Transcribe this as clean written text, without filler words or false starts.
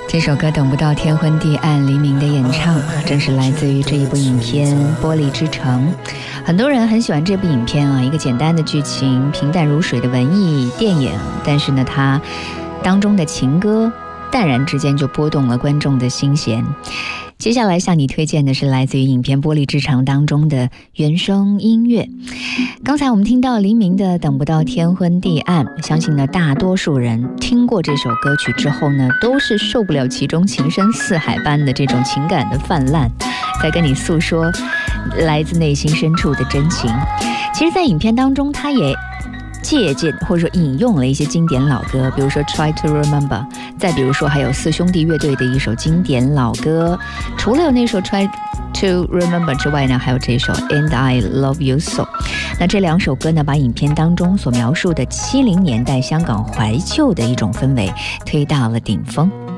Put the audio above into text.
这首歌等不到天昏地暗，黎明的演唱正是来自于这一部影片《玻璃之城》。很多人很喜欢这部影片啊，一个简单的剧情，平淡如水的文艺电影，但是呢，它当中的情歌淡然之间就拨动了观众的心弦。接下来向你推荐的是来自于影片《玻璃之城》当中的原声音乐。刚才我们听到黎明的等不到天昏地暗，相信呢大多数人听过这首歌曲之后呢，都是受不了其中情深似海般的这种情感的泛滥，在跟你诉说来自内心深处的真情。其实在影片当中他也借鉴或者说引用了一些经典老歌，比如说 Try to Remember， 再比如说还有四兄弟乐队的一首经典老歌。除了有那首 Try to Remember 之外呢，还有这首 And I Love You So。 那这两首歌呢，把影片当中所描述的70年代香港怀旧的一种氛围推到了顶峰。